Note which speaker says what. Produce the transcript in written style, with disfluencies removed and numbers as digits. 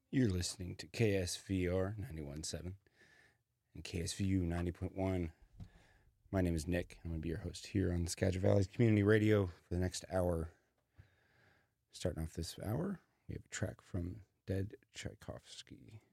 Speaker 1: You're listening to KSVR 91.7 and KSVU 90.1. My name is Nick. I'm going to be your host here on Skagit Valley's Community Radio for the next hour. Starting off this hour, we have a track from Dead Tchaikovsky.